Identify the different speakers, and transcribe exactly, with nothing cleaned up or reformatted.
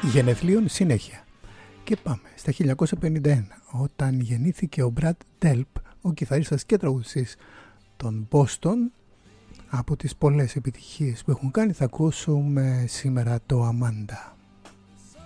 Speaker 1: Γενεθλίων συνέχεια. Και πάμε στα χίλια εννιακόσια πενήντα ένα, όταν γεννήθηκε ο Brad Delp, ο κιθαρίστας και τραγουδιστής των Boston. Από τις πολλές επιτυχίες που έχουν κάνει θα ακούσουμε σήμερα το Amanda.